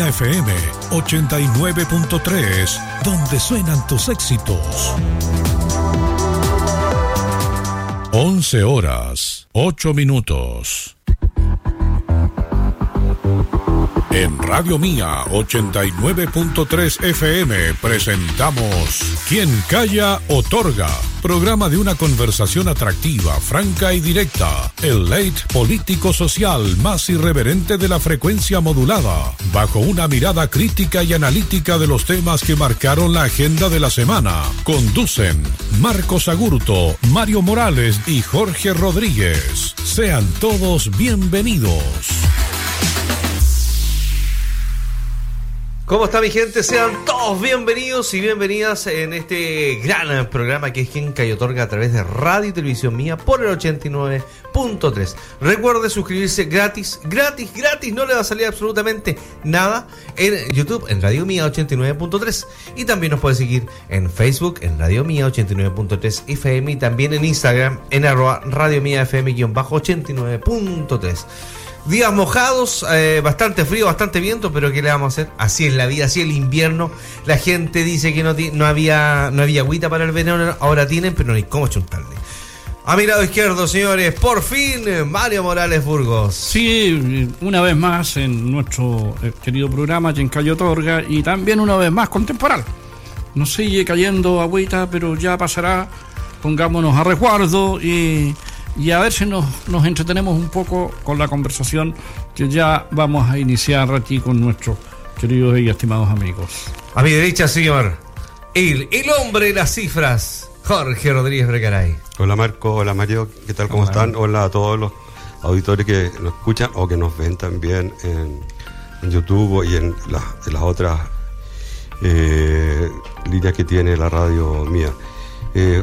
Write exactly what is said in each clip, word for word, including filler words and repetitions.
Mía F M ochenta y nueve punto tres, donde suenan tus éxitos. once horas, ocho minutos. En Radio Mía ochenta y nueve punto tres F M presentamos Quien Calla Otorga, programa de una conversación atractiva, franca y directa, el late político-social más irreverente de la frecuencia modulada, bajo una mirada crítica y analítica de los temas que marcaron la agenda de la semana. Conducen Marcos Agurto, Mario Morales y Jorge Rodríguez. Sean todos bienvenidos. ¿Cómo está mi gente? Sean todos bienvenidos y bienvenidas en este gran programa que es Quien Calla Otorga a través de Radio y Televisión Mía por el ochenta y nueve punto tres. Recuerde suscribirse gratis, gratis, gratis, no le va a salir absolutamente nada en YouTube, en Radio Mía ochenta y nueve punto tres, y también nos puede seguir en Facebook, en Radio Mía ochenta y nueve punto tres F M, y también en Instagram, en arroba Radio Mía F M ochenta y nueve punto tres. Días mojados, eh, bastante frío, bastante viento, pero ¿qué le vamos a hacer? Así es la vida, así es el invierno. La gente dice que no, no había no había agüita para el verano, ahora tienen, pero no hay cómo chuntarle. A mi lado izquierdo, señores, por fin, Mario Morales Burgos. Sí, una vez más en nuestro querido programa Quien Calla Otorga, y también una vez más con temporal. Nos sigue cayendo agüita, pero ya pasará. Pongámonos a resguardo y... Y a ver si nos, nos entretenemos un poco con la conversación que ya vamos a iniciar aquí con nuestros queridos y estimados amigos. A mi derecha, señor, el, el hombre de las cifras, Jorge Rodríguez Bregaray. Hola Marco, hola Mario, ¿qué tal? ¿Cómo hola. están? Hola a todos los auditores que nos escuchan o que nos ven también en, en YouTube y en, la, en las otras eh, líneas que tiene la radio mía. Eh,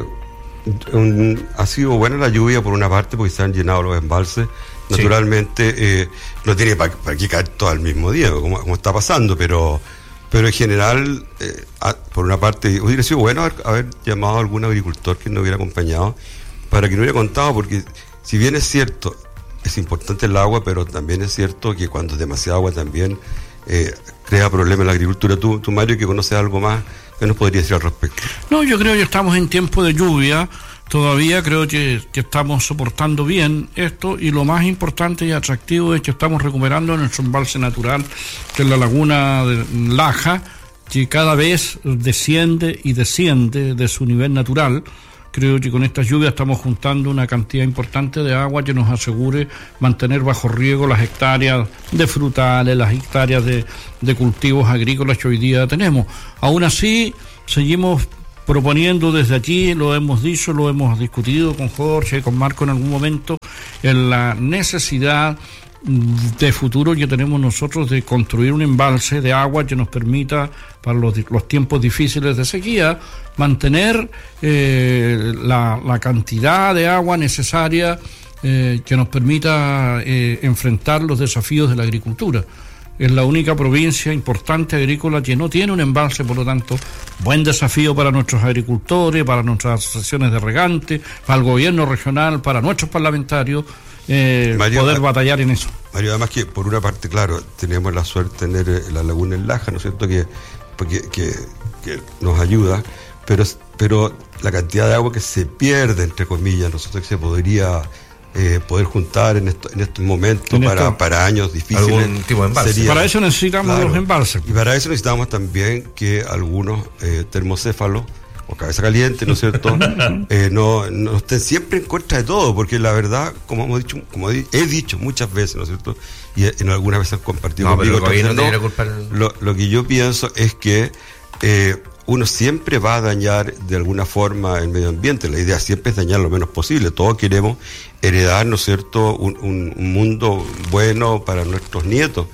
Un, ha sido buena la lluvia por una parte porque se han llenado los embalses. Naturalmente sí. eh, no tiene para pa qué caer todo al mismo día como, como está pasando, pero pero en general eh, a, por una parte hubiera sido bueno haber, haber llamado a algún agricultor que nos hubiera acompañado para que nos hubiera contado, porque si bien es cierto es importante el agua, pero también es cierto que cuando es demasiada agua también eh, crea problemas en la agricultura. Tú, tú Mario, que conoces algo más, ¿qué nos podría decir al respecto? No, yo creo que estamos en tiempo de lluvia, todavía creo que, que estamos soportando bien esto, y lo más importante y atractivo es que estamos recuperando nuestro embalse natural, que es la laguna de Laja, que cada vez desciende y desciende de su nivel natural. Creo que con estas lluvias estamos juntando una cantidad importante de agua que nos asegure mantener bajo riego las hectáreas de frutales, las hectáreas de, de cultivos agrícolas que hoy día tenemos. Aún así, seguimos proponiendo desde aquí, lo hemos dicho, lo hemos discutido con Jorge, con Marco en algún momento, en la necesidad de futuro que tenemos nosotros de construir un embalse de agua que nos permita, para los, los tiempos difíciles de sequía, mantener eh, la, la cantidad de agua necesaria eh, que nos permita eh, enfrentar los desafíos de la agricultura. Es la única provincia importante agrícola que no tiene un embalse, por lo tanto, buen desafío para nuestros agricultores, para nuestras asociaciones de regantes, para el gobierno regional, para nuestros parlamentarios, eh, Mario, poder batallar en eso. Mario, además que por una parte, claro, tenemos la suerte de tener la laguna en Laja, ¿no es cierto?, que, que, que, que nos ayuda, pero, pero la cantidad de agua que se pierde, entre comillas, nosotros que se podría... Eh, poder juntar en, esto, en estos momentos en para, para años difíciles. Algún tipo de embalse. Sería, para eso necesitamos claro, los embalses. Y para eso necesitamos también que algunos eh, termocéfalos o cabeza caliente, ¿no es cierto?, eh, no, no estén siempre en contra de todo, porque la verdad, como hemos dicho, como he dicho muchas veces, ¿no es cierto?, y en algunas veces compartido no, conmigo, pero no, no, lo, lo que yo pienso es que eh, uno siempre va a dañar de alguna forma el medio ambiente. La idea siempre es dañar lo menos posible. Todos queremos heredar, ¿no es cierto?, un, un, un mundo bueno para nuestros nietos,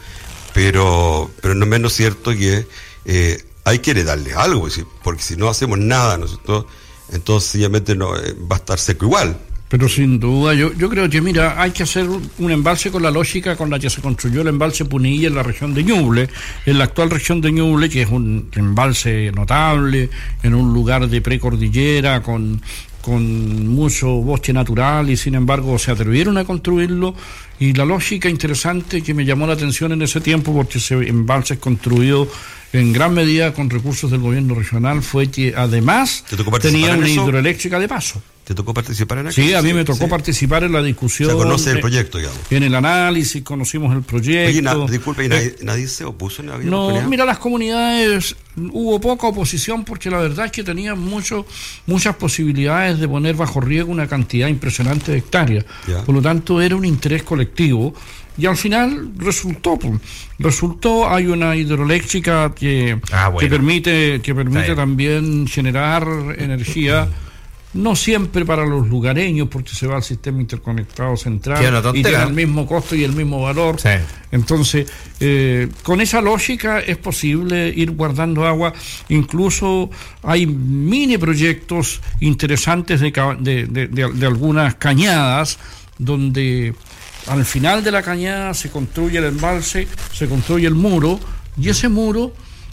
pero pero no es menos cierto que eh, hay que heredarles algo, porque si no hacemos nada, ¿no es cierto?, entonces sencillamente no, eh, va a estar seco igual. Pero sin duda, yo, yo creo que, mira, hay que hacer un embalse con la lógica con la que se construyó el embalse Punilla en la región de Ñuble, en la actual región de Ñuble, que es un embalse notable, en un lugar de precordillera, con, con mucho bosque natural y sin embargo se atrevieron a construirlo. Y la lógica interesante que me llamó la atención en ese tiempo, porque ese embalse es construido en gran medida con recursos del gobierno regional, fue que además tenía una hidroeléctrica de paso. ¿Te tocó participar en aquello? Sí, a mí me tocó sí. participar en la discusión. O sea, conoce el proyecto, digamos. En el análisis, conocimos el proyecto. Oye, na, disculpe, ¿y nadie, eh, nadie se opuso? ¿No, no mira, las comunidades, hubo poca oposición porque la verdad es que tenían mucho, muchas posibilidades de poner bajo riesgo una cantidad impresionante de hectáreas. Ya. Por lo tanto, era un interés colectivo. Y al final resultó, resultó, hay una hidroeléctrica que, ah, bueno. que permite, que permite también generar energía. No siempre para los lugareños, porque se va al sistema interconectado central y tiene el mismo costo y el mismo valor. Sí. Entonces, eh, con esa lógica es posible ir guardando agua. Incluso hay mini proyectos interesantes de, de, de, de, de algunas cañadas, donde al final de la cañada se construye el embalse, se construye el muro, y ese muro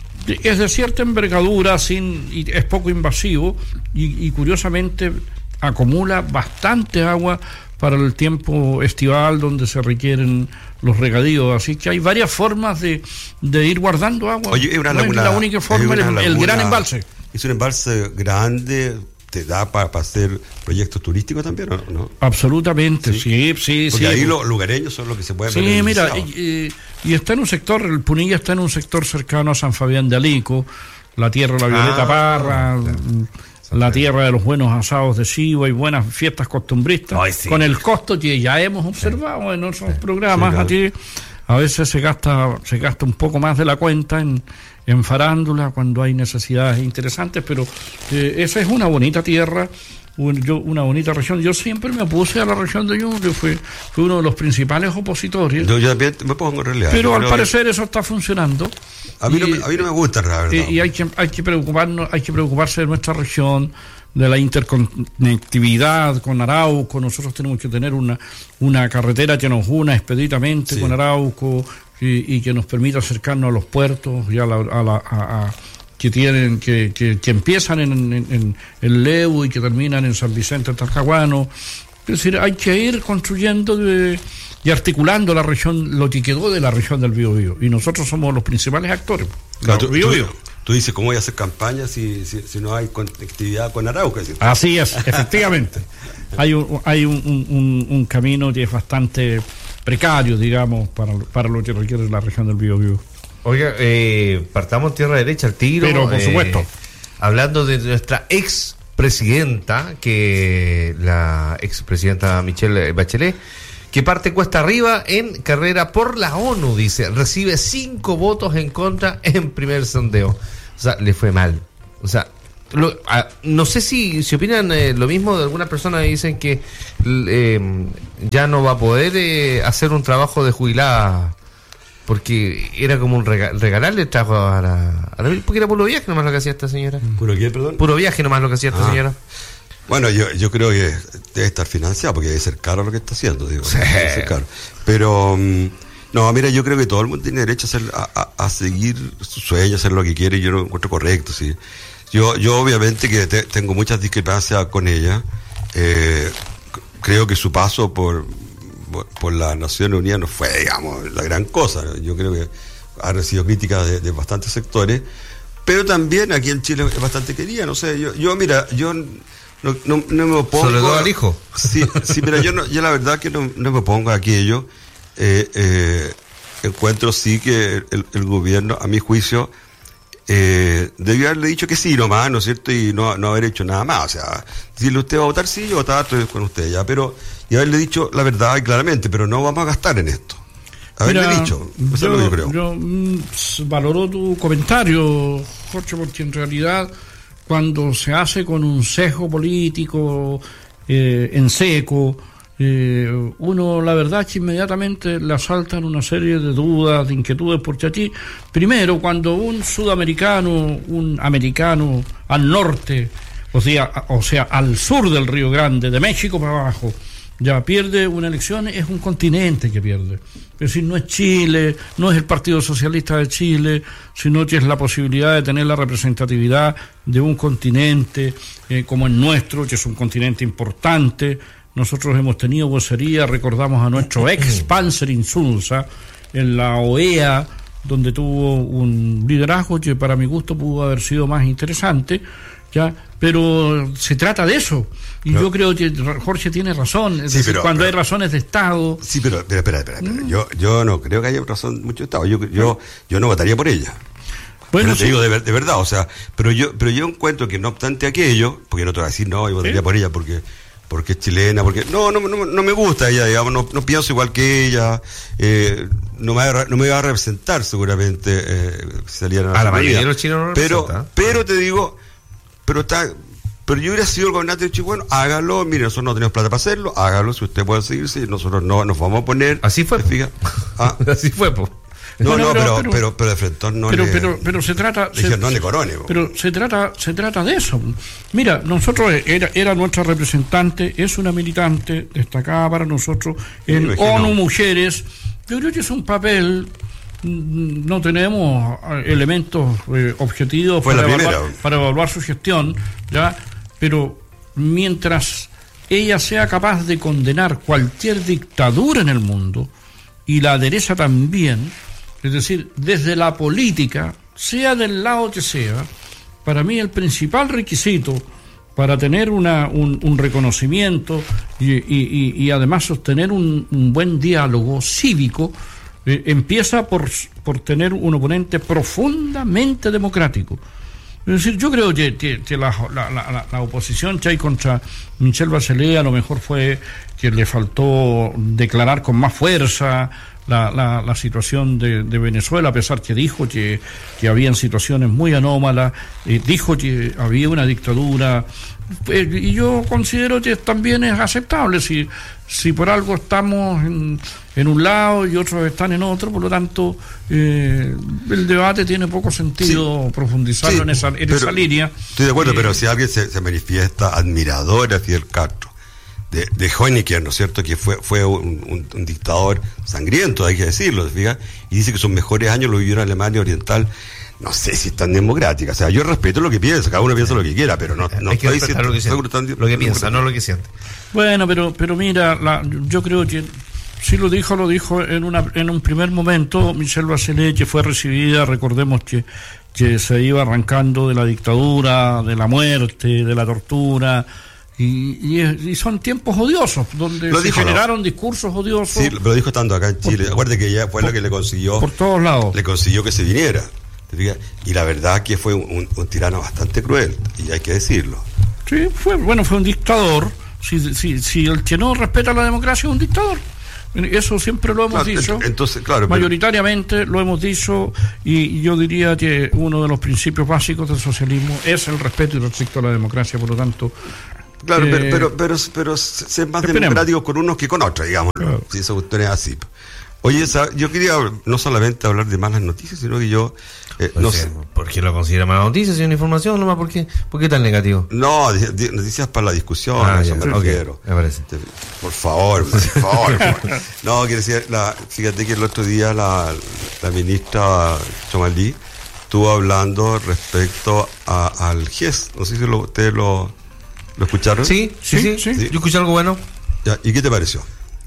es de cierta envergadura, sin, y es poco invasivo y, y curiosamente acumula bastante agua para el tiempo estival donde se requieren los regadíos, así que hay varias formas de, de ir guardando agua. Oye, es una no laguna, es la única forma, el, laguna, el gran embalse. Es un embalse grande, te da para pa hacer proyectos turísticos también, ¿o no? Absolutamente, sí, sí, sí. Porque sí. ahí los lugareños son los que se pueden Sí, mira, y, y está en un sector, el Punilla está en un sector cercano a San Fabián de Alico, la tierra de la Violeta ah, Parra, claro. la tierra de los buenos asados de Chivo y buenas fiestas costumbristas, Ay, sí. con el costo que ya hemos observado sí. en otros sí. programas, sí, claro. aquí a veces se gasta, se gasta un poco más de la cuenta en en farándula, cuando hay necesidades interesantes, pero eh, esa es una bonita tierra, un, yo, una bonita región. Yo siempre me opuse a la región de Ñuble, fue, fue uno de los principales opositores. Yo, yo también me pongo en realidad. Pero al parecer que... eso está funcionando. A mí, y, no me, a mí no me gusta, la verdad. Y, y hay, que, hay, que preocuparnos, hay que preocuparse de nuestra región, de la interconectividad con Arauco. Nosotros tenemos que tener una, una carretera que nos una expeditamente sí. con Arauco, Y, y que nos permita acercarnos a los puertos y a la, a la a, a, que tienen que, que, que empiezan en, en, en el Leu y que terminan en San Vicente de Talcahuano. Es decir, hay que ir construyendo de, y articulando la región, lo que quedó de la región del Biobío, y nosotros somos los principales actores. Claro, tú, tú, tú dices, ¿cómo voy a hacer campaña si, si, si no hay conectividad con Arauca? Así es, efectivamente. hay un, hay un, un, un camino que es bastante precario, digamos, para, para lo que requiere la región del Biobío. Oiga, eh, partamos tierra derecha al tiro. Pero, por eh, supuesto. Hablando de nuestra ex presidenta, que la ex presidenta Michelle Bachelet, que parte cuesta arriba en carrera por la ONU, dice, recibe cinco votos en contra en primer sondeo. O sea, le fue mal. O sea, Lo, a, no sé si, si opinan eh, lo mismo de algunas personas que dicen que eh, ya no va a poder eh, hacer un trabajo de jubilada porque era como un rega, regalarle trabajo a la, a la... porque era puro viaje nomás lo que hacía esta señora. ¿Puro qué, perdón? Puro viaje nomás lo que hacía esta ah. señora. Bueno, yo, yo creo que debe estar financiado porque debe ser caro lo que está haciendo, digo. Sí. Debe ser caro. Pero... Um, no, mira, yo creo que todo el mundo tiene derecho a, hacer, a, a, a seguir sus sueños, a hacer lo que quiere, y yo lo encuentro correcto, sí. Yo, yo obviamente que te, tengo muchas discrepancias con ella. Eh, creo que su paso por, por, por las Naciones Unidas no fue, digamos, la gran cosa. Yo creo que ha recibido críticas de, de bastantes sectores, pero también aquí en Chile es bastante querida. No sé, yo, yo mira, yo no, no, no me opongo. ¿Sobre todo al hijo? Sí, sí, mira, yo, no, yo la verdad que no, no me opongo a aquello. Eh, eh, encuentro sí que el, el gobierno, a mi juicio, Eh, debió haberle dicho que sí nomás, ¿no es cierto? Y no, no haber hecho nada más. O sea, decirle usted va a votar sí, yo votar, estoy con usted ya, pero y haberle dicho la verdad y claramente, pero no vamos a gastar en esto. Haberle Mira, dicho, eso yo, es lo que yo creo. Yo mm, valoro tu comentario, Jorge, porque en realidad cuando se hace con un sesgo político eh, en seco, Eh, uno la verdad es que inmediatamente le asaltan una serie de dudas, de inquietudes, porque aquí, primero, cuando un sudamericano, un americano al norte, o sea, o sea, al sur del Río Grande, de México para abajo, Ya pierde una elección, es un continente que pierde. Es decir, no es Chile, no es el Partido Socialista de Chile, sino que es la posibilidad de tener la representatividad de un continente eh, como el nuestro, que es un continente importante. Nosotros hemos tenido vocería, recordamos a nuestro ex Panzer Insulza en la O E A, donde tuvo un liderazgo que para mi gusto pudo haber sido más interesante, ya, pero se trata de eso. Y pero, yo creo que Jorge tiene razón. Es sí, decir, pero, cuando pero, hay razones de Estado. Sí, pero, pero espera, espera, espera. Mm. Yo, yo no creo que haya razón mucho de Estado. Yo, yo, yo no votaría por ella. Bueno, sí. Te digo de, de verdad, o sea, pero yo, pero yo encuentro que no obstante aquello, porque no te voy a decir no, yo votaría ¿sí? por ella porque, porque es chilena, porque no, no, no, no me gusta ella, digamos, no, no pienso igual que ella, eh, no me va a, no me va a representar seguramente eh, si saliera a la mayoría de los chilenos no pero, pero te digo, pero está. Pero yo hubiera sido el gobernante de Chile, bueno, hágalo, mire, nosotros no tenemos plata para hacerlo, hágalo, si usted puede seguirse, nosotros no nos vamos a poner. Así fue. ¿Ah? Así fue, pues. No, bueno, no, pero, pero, pero, pero, pero de frente no pero, le... Pero, pero se trata... Le dijeron, no le corone. Pero se trata, se trata de eso. Mira, nosotros, era, era nuestra representante, es una militante destacada para nosotros en ONU Mujeres. Yo creo que es un papel... No tenemos elementos eh, objetivos para evaluar, para evaluar su gestión, ¿ya? Pero mientras ella sea capaz de condenar cualquier dictadura en el mundo, y la adereza también, es decir, desde la política, sea del lado que sea, para mí el principal requisito para tener una, un, un reconocimiento y, y, y además sostener un, un buen diálogo cívico, eh, empieza por, por tener un oponente profundamente democrático. Es decir, yo creo que, que, que la, la, la, la oposición que hay contra Michelle Bachelet a lo mejor fue que le faltó declarar con más fuerza la, la, la situación de, de Venezuela, a pesar que dijo que, que habían situaciones muy anómalas, eh, dijo que había una dictadura, eh, y yo considero que también es aceptable si, si por algo estamos en, en un lado y otros están en otro, por lo tanto eh, el debate tiene poco sentido sí, profundizarlo sí, en, esa, en pero, esa línea. Estoy de acuerdo, eh, pero si alguien se, se manifiesta admirador a Fidel Castro, de, de Honecker, ¿no es cierto?, que fue, fue un, un, un dictador sangriento, hay que decirlo, ¿fíjate? Y dice que sus mejores años lo vivió en Alemania Oriental. No sé si es tan democrática, o sea, yo respeto lo que piensa, cada uno piensa lo que quiera, pero no, no hay que estoy respetar lo que, siente, tan, lo que piensa, no lo que siente. Bueno, pero pero mira, la, yo creo que sí lo dijo, lo dijo en una en un primer momento Michelle Bachelet, que fue recibida, recordemos que que se iba arrancando de la dictadura, de la muerte, de la tortura. Y, y, y son tiempos odiosos, donde lo se dijo, generaron ¿no? discursos odiosos. Sí, lo dijo estando acá en Chile. Por, Acuérdate que ella fue por, la que le consiguió. Por todos lados. Le consiguió que se viniera. Y la verdad que fue un, un tirano bastante cruel, y hay que decirlo. Sí, fue, bueno, fue un dictador. Si, si, si el que no respeta la democracia es un dictador. Eso siempre lo hemos claro, dicho. Entonces, claro, mayoritariamente pero... lo hemos dicho, y yo diría que uno de los principios básicos del socialismo es el respeto y el respeto a la democracia, por lo tanto. Claro, eh, pero, pero, pero, pero ser más esperemos. democrático con unos que con otros, digamos, claro. Si esa cuestión es así. Oye, esa, yo quería no solamente hablar de malas noticias, sino que yo... Eh, pues no sí, sé. ¿Por qué lo considera malas noticias? ¿Es una información nomás? ¿Por qué, ¿Por qué tan negativo? No, noticias para la discusión, ah, eso ya, me okay, refiero. Me parece. Por favor, por favor. por favor. No, quiero decir, la, fíjate que el otro día la, la ministra Chomalí estuvo hablando respecto a, al G E S. No sé si lo, ustedes lo, lo escucharon. Sí sí, sí, sí, sí. Yo escuché algo bueno. Ya, ¿y qué te pareció?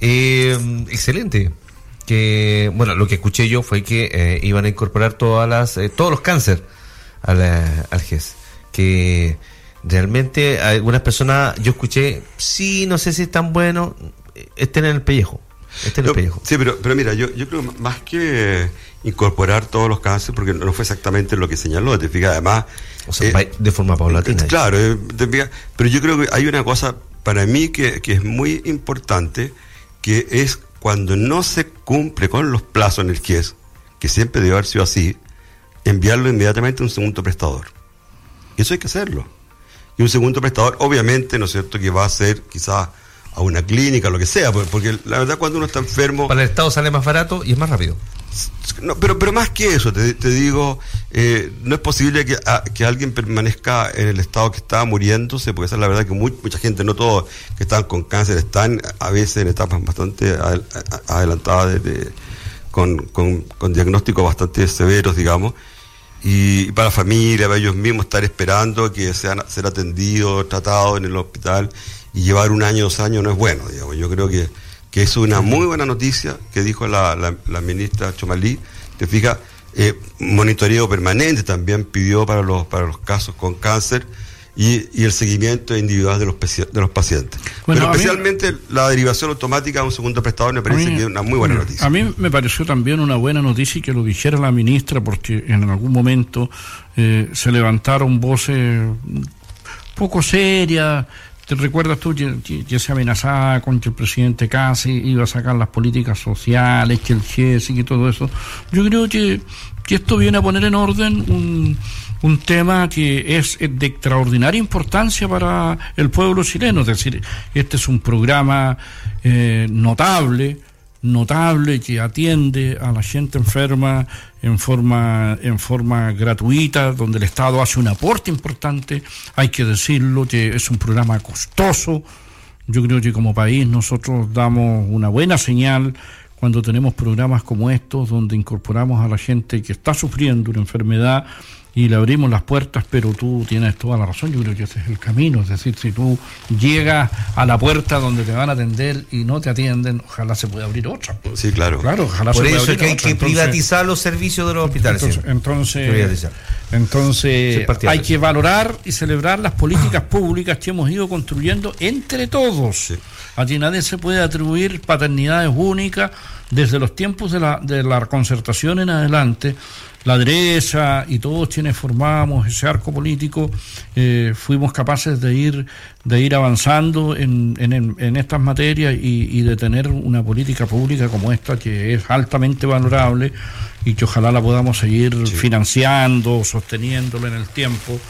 Eh, excelente. Que bueno, lo que escuché yo fue que eh, iban a incorporar todas las eh, todos los cánceres al, al G E S, que realmente algunas personas, yo escuché, sí, no sé si es tan bueno, estén en el pellejo, estén en el pellejo. Sí, pero pero mira, yo yo creo más que incorporar todos los cánceres, porque no fue exactamente lo que señaló, te fijas, además, o sea, eh, de forma paulatina. Eh, claro, eh, te fijas, pero yo creo que hay una cosa para mí que, que es muy importante, que es cuando no se cumple con los plazos en el G E S, que siempre debe haber sido así, enviarlo inmediatamente a un segundo prestador. Eso hay que hacerlo. Y un segundo prestador, obviamente, ¿no es cierto?, que va a ser quizás a una clínica, lo que sea, porque la verdad cuando uno está enfermo... Para el Estado sale más barato y es más rápido. No, pero pero más que eso, te, te digo, eh, no es posible que, a, que alguien permanezca en el estado que está muriéndose, porque esa es la verdad que muy, mucha gente, no todos que están con cáncer, están a veces en etapas bastante adel, adelantadas, de, de, con, con, con diagnósticos bastante severos, digamos, y para la familia, para ellos mismos, estar esperando que sean ser atendidos, tratados en el hospital, y llevar un año, dos años no es bueno, digamos. Yo creo que, que es una muy buena noticia que dijo la, la, la ministra Chomalí. Te fijas, eh, monitoreo permanente también pidió para los para los casos con cáncer y, y el seguimiento individual de los de los pacientes. Bueno, pero especialmente mí, la derivación automática a un segundo prestador me parece mí, que es una muy buena noticia. A mí me pareció también una buena noticia y que lo dijera la ministra, porque en algún momento eh, se levantaron voces poco serias. ¿Te recuerdas tú que, que, que se amenazaba con que el presidente casi iba a sacar las políticas sociales, que el G E S y todo eso? Yo creo que, que esto viene a poner en orden un, un tema que es de extraordinaria importancia para el pueblo chileno. Es decir, este es un programa eh, notable, notable que atiende a la gente enferma en forma en forma gratuita, donde el Estado hace un aporte importante. Hay que decirlo que es un programa costoso. Yo creo que como país nosotros damos una buena señal cuando tenemos programas como estos, donde incorporamos a la gente que está sufriendo una enfermedad y le abrimos las puertas, pero tú tienes toda la razón. Yo creo que ese es el camino. Es decir, si tú llegas a la puerta donde te van a atender y no te atienden, ojalá se pueda abrir otra. Sí, claro. Claro, ojalá Por se eso pueda abrir es que hay otra. que Entonces, privatizar los servicios de los hospitales. Entonces, entonces, privatizar. entonces Sí, hay que valorar y celebrar las políticas públicas que hemos ido construyendo entre todos. Sí. Aquí nadie se puede atribuir paternidades únicas. Desde los tiempos de la, de la concertación en adelante, la derecha y todos quienes formamos ese arco político eh, fuimos capaces de ir de ir avanzando en, en, en estas materias y, y de tener una política pública como esta, que es altamente valorable y que ojalá la podamos seguir sí. financiando, sosteniéndola en el tiempo,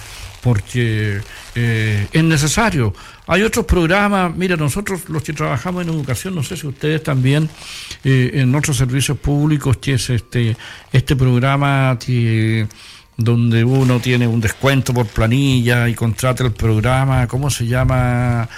porque eh, es necesario. Hay otros programas, mira, nosotros los que trabajamos en educación, no sé si ustedes también, eh, en otros servicios públicos, que es este este programa que, donde uno tiene un descuento por planilla y contrata el programa, ¿cómo se llama?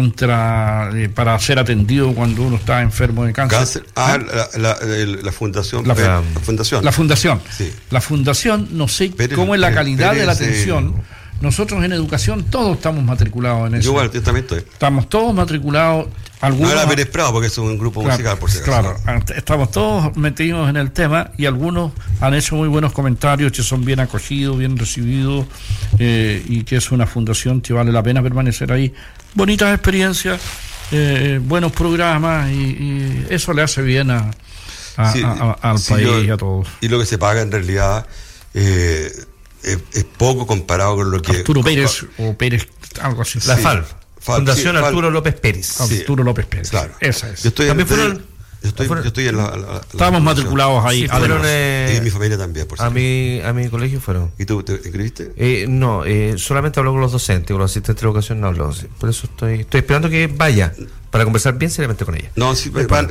contra eh, para ser atendido cuando uno está enfermo de cáncer. Cáncer. Ah, ¿Ah? La, la, la, la fundación. La, la, la fundación. La fundación. Sí. La fundación, no sé Pérez, cómo es la Pérez, calidad Pérez, de la atención. Eh, Nosotros en educación todos estamos matriculados en eso. Yo igual, yo también estoy. Estamos todos matriculados. Algunos, no era Pérez Prado, porque es un grupo claro, musical, por si acaso. Claro, estamos todos metidos en el tema y algunos han hecho muy buenos comentarios que son bien acogidos, bien recibidos, eh, y que es una fundación que vale la pena permanecer ahí. Bonitas experiencias, eh, buenos programas, y, y eso le hace bien a, a, sí, a, a, al sí, país yo, y a todos. Y lo que se paga en realidad eh, es, es poco comparado con lo que... Arturo Pérez o Pérez, algo así. La sí. F A L. Fundación sí, Arturo López Pérez. Arturo López Pérez. Claro. Esa es. Yo estoy También en, fueron, yo estoy, fueron, yo estoy en la, la, la Estábamos matriculados ahí. Sí, fueron, eh, y mi familia también, por a mi A mi colegio fueron. ¿Y tú te inscribiste? Eh, no, eh, solamente hablo con los docentes, con los asistentes de educación no hablo. Por eso estoy estoy esperando que vaya, para conversar bien seriamente con ella. No, sí, van,